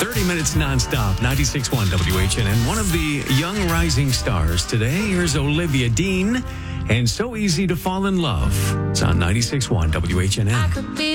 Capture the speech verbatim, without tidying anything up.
thirty minutes nonstop, ninety-six point one W H N N. One of the young rising stars today, here's Olivia Dean, and So Easy to Fall in Love. It's on ninety-six point one W H N N.